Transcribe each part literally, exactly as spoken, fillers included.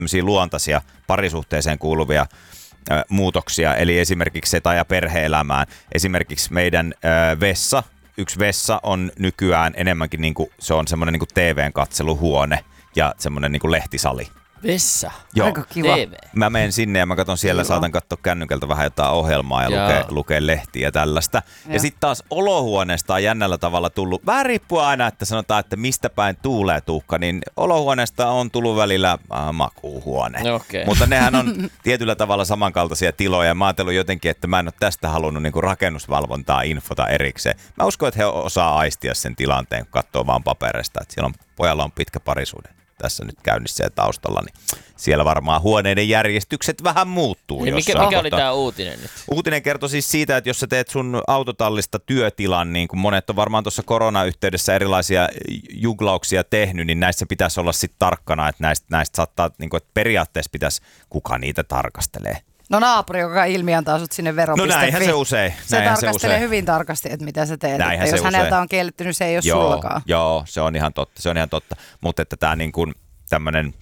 luontaisia parisuhteeseen kuuluvia ö, muutoksia, eli esimerkiksi seta- ja perhe-elämään. Esimerkiksi meidän ö, vessa, yksi vessa on nykyään enemmänkin niin kuin, se on semmoinen niin kuin T V-katseluhuone ja semmoinen niin kuin lehtisali. Vessa? Joo. Aika kiva. T V. Mä menen sinne ja mä katson siellä, saatan katsoa kännykältä vähän jotain ohjelmaa ja lukea, lukea lehtiä ja tällaista. Ja, ja sitten taas olohuoneesta on jännällä tavalla tullut, vähän riippuu aina, että sanotaan, että mistä päin tuulee Tuukka, niin olohuoneesta on tullut välillä äh, makuuhuone. Okay. Mutta nehän on tietyllä tavalla samankaltaisia tiloja. Mä ajattelin jotenkin, että mä en ole tästä halunnut niinku rakennusvalvontaa infota erikseen. Mä uskon, että he osaa aistia sen tilanteen, kun katsoo vaan paperista, että siellä on, pojalla on pitkä parisuhde tässä nyt käynnissä ja taustalla, niin siellä varmaan huoneiden järjestykset vähän muuttuu. Niin mikä mikä oli tämä uutinen nyt? Uutinen kertoi siis siitä, että jos sä teet sun autotallista työtilan, niin kuin monet on varmaan tuossa koronayhteydessä erilaisia juglauksia tehnyt, niin näissä pitäisi olla sitten tarkkana, että näistä, näistä saattaa, niin kuin, että periaatteessa pitäisi, kuka niitä tarkastelee. No naapuri, joka ilmiantaa sut sinne vero piste fi. No näinhän se usein. Se näinhän tarkastelee se hyvin tarkasti, että mitä sä teet. Näinhän että se jos häneltä usein. on kielletty, niin se ei ole joo, sullakaan. Joo, se on ihan totta. Se on ihan totta. Mutta että tämä niin kuin tämmöinen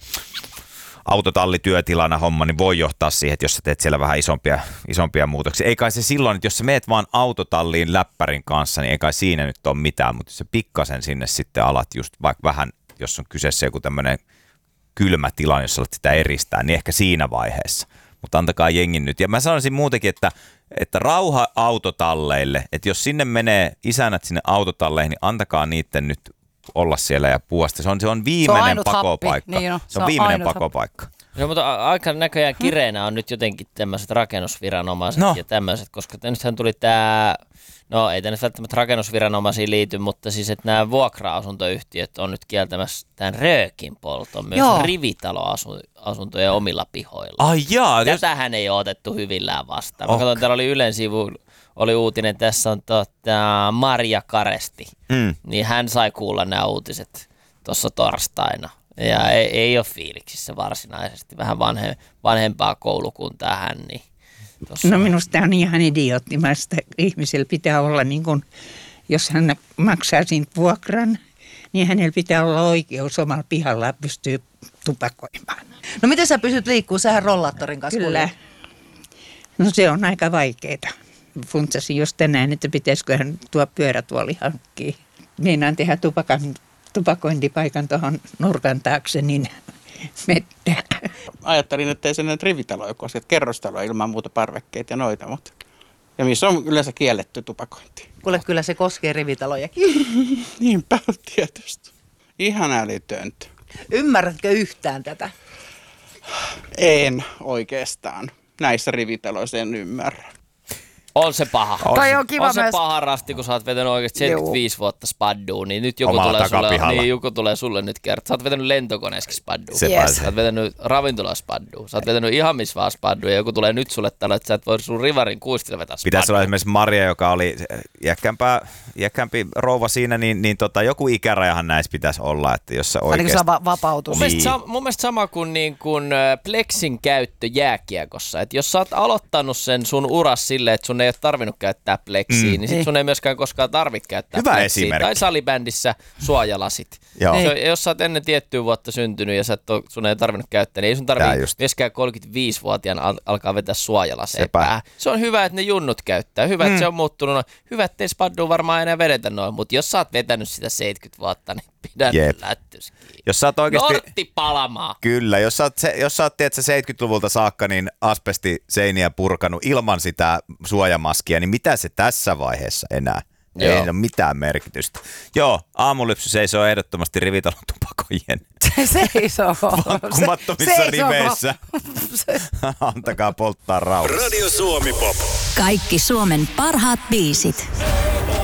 autotallityötilana homma, niin voi johtaa siihen, että jos sä teet siellä vähän isompia, isompia muutoksia. Ei kai se silloin, että jos sä meet vaan autotalliin läppärin kanssa, niin ei kai siinä nyt ole mitään, mutta jos sä pikkasen sinne sitten alat just vaikka vähän, jos on kyseessä joku tämmöinen kylmä tila, jos alat sitä eristää, niin ehkä siinä vaiheessa. Mutta antakaa jengin nyt. Ja mä sanoisin muutenkin, että, että rauha autotalleille, että jos sinne menee isänät sinne autotalleihin, niin antakaa niiden nyt olla siellä ja puuasta. Se on, se on viimeinen se on pakopaikka. Niin on, se, se on viimeinen pakopaikka. No, mutta aika näköjään kireenä on nyt jotenkin tämmöiset rakennusviranomaiset no. ja tämmöiset, koska nythän tuli tämä, no ei tämä nyt välttämättä rakennusviranomaisiin liity, mutta siis että nämä vuokra-asuntoyhtiöt on nyt kieltämässä tämän röökin polton myös Joo. rivitaloasuntojen omilla pihoilla. Ai jaa. Tätähän ei ole otettu hyvillään vastaan. Mä katson, täällä oli Ylen sivu, oli uutinen, tässä on tota Marja Karesti, mm. niin hän sai kuulla nämä uutiset tuossa torstaina. Ja ei, ei ole fiiliksissä varsinaisesti. Vähän vanhe, vanhempaa koulukuntaa hän. Niin no minusta on ihan idioottimaista. Ihmisellä pitää olla, niin kuin, jos hän maksaa siitä vuokran, niin hänellä pitää olla oikeus omalla pihalla pystyä tupakoimaan. No miten sä pysyt liikkuu? Sähän rollaattorin kanssa. Kyllä. No se on aika vaikeaa. Funtsasin just tänään, että pitäisikö hän tuo pyörätuoli hankkia. Meinaan tehdä tupakan tupakointipaikan tuohon nurkan taakse, niin mettä. Ajattelin, että ei se näitä rivitaloja koske, kerrostaloja ilman muuta parvekkeita ja noita, mutta ja missä on yleensä kielletty tupakointi. Kuule, kyllä se koskee rivitalojakin. Niinpä tietysti. Ihan älytöntä. Ymmärrätkö yhtään tätä? En oikeastaan. Näissä rivitaloissa en ymmärrä. On se paha. On, Toi on kiva on se myös. paha rasti, kun sä oot vetänyt oikeasti seitsemänkymmentäviisi Juu. vuotta spadduun, niin nyt joku tulee, sulle, niin joku tulee sulle nyt kertaa. Sä oot vetänyt lentokoneeskin spadduun. Yes. Sä oot vetänyt ravintolaspadduun. Sä oot vetänyt ihan missä vaan spadduun ja joku tulee nyt sulle tällä, että sä et voi sun rivarin kuistilla vetää spadduun. Pitäisi olla esimerkiksi Maria, joka oli iäkkäämpää, iäkkäämpi rouva siinä, niin, niin tota, joku ikärajahan näissä pitäisi olla, että jos sä oikeasti... Niin kuin vapautus. Mun, niin. mielestä, mun mielestä sama kuin, niin kuin pleksin käyttö jääkiekossa. Että jos sä oot aloittanut sen sun uras silleen, että sun ei ole tarvinnut käyttää pleksiä, mm. niin sit sun ei myöskään koskaan tarvitse käyttää Hyvä pleksiä. Esimerkki. Tai salibändissä suojalasit. Se, jos sä oot ennen tiettyä vuotta syntynyt ja sä et ole, sun ei tarvinnut käyttää, niin ei sun tarvitse myöskään kolmekymmentäviisivuotiaana al- alkaa vetää suojalaseja päähän. Se on hyvä, että ne junnut käyttää. Hyvä, mm. että se on muuttunut. No, hyvä, ettei spaddua varmaan enää vedetä noin, mutta jos sä oot vetänyt sitä seitsemänkymmentä vuotta, niin pidä lättys kiinni. Jos sä oot oikeasti... Nortti palamaa. Kyllä, jos sä oot, se, jos sä oot tiedätkö, seitsemänkymmentäluvulta saakka niin asbestiseiniä purkanut ilman sitä suojamaskia, niin mitä se tässä vaiheessa enää? Joo. Ei ole mitään merkitystä. Joo, aamulypsy seisoo ehdottomasti rivitalon tupakojen. Se seisoo. Vankkumattomissa se riveissä. Antakaa polttaa rauhassa. Radio Suomi Pop. Kaikki Suomen parhaat biisit.